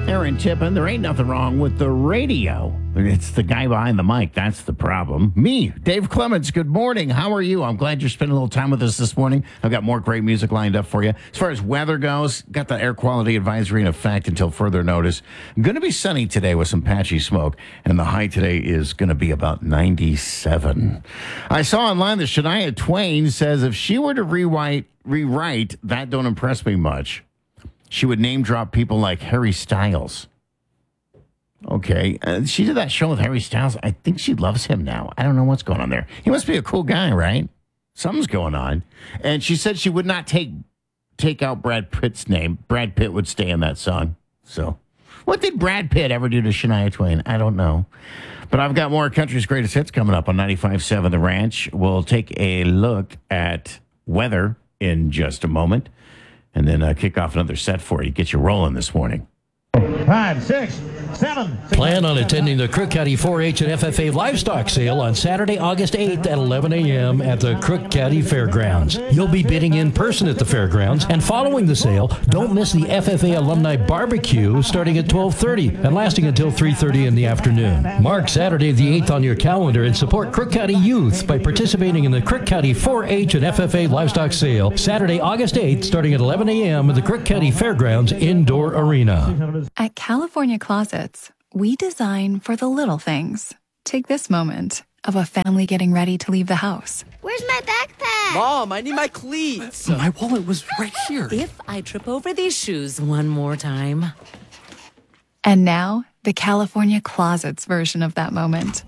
Aaron Tippin, there ain't nothing wrong with the radio. It's the guy behind the mic. That's the problem. Me, Dave Clements. Good morning. How are you? I'm glad you're spending a little time with us this morning. I've got more great music lined up for you. As far as weather goes, got the air quality advisory in effect until further notice. Going to be sunny today with some patchy smoke, and the high today is going to be about 97. I saw online that Shania Twain says if she were to rewrite That Don't Impress Me Much, she would name drop people like Harry Styles. Okay. She did that show with Harry Styles. I think she loves him now. I don't know what's going on there. He must be a cool guy, right? Something's going on. And she said she would not take out Brad Pitt's name. Brad Pitt would stay in that song. So what did Brad Pitt ever do to Shania Twain? I don't know. But I've got more country's greatest hits coming up on 95.7 The Ranch. We'll take a look at weather in just a moment. And then kick off another set for you. Get you rolling this morning. 5, 6, 7. Plan on attending the Crook County 4-H and FFA Livestock Sale on Saturday, August 8th at 11 a.m. at the Crook County Fairgrounds. You'll be bidding in person at the fairgrounds, and following the sale, don't miss the FFA Alumni Barbecue starting at 12:30 and lasting until 3:30 in the afternoon. Mark Saturday the 8th on your calendar and support Crook County youth by participating in the Crook County 4-H and FFA Livestock Sale Saturday, August 8th starting at 11 a.m. at the Crook County Fairgrounds Indoor Arena. At California Closets, we design for the little things. Take this moment of a family getting ready to leave the house. Where's my backpack? Mom, I need my cleats. My wallet was right here. If I trip over these shoes one more time. And now, the California Closets version of that moment.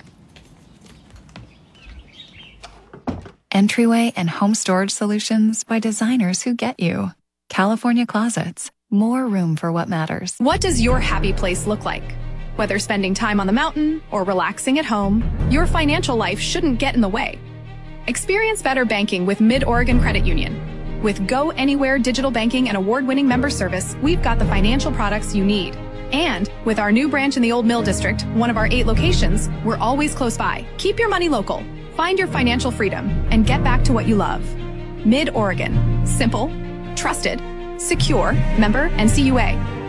Entryway and home storage solutions by designers who get you. California Closets. More room for what matters. What does your happy place look like? Whether spending time on the mountain or relaxing at home, your financial life shouldn't get in the way. Experience better banking with Mid-Oregon Credit Union. With Go Anywhere digital banking and award-winning member service, we've got the financial products you need. And with our new branch in the Old Mill District, one of our 8 locations, we're always close by. Keep your money local, find your financial freedom, and get back to what you love. Mid-Oregon. Simple, trusted, secure, member NCUA.